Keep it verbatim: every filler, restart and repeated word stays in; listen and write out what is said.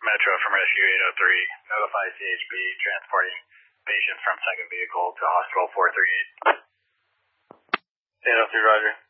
Metro from Rescue eight oh three. Notify C H P transporting patient from second vehicle to hospital four three eight. eight oh three, roger.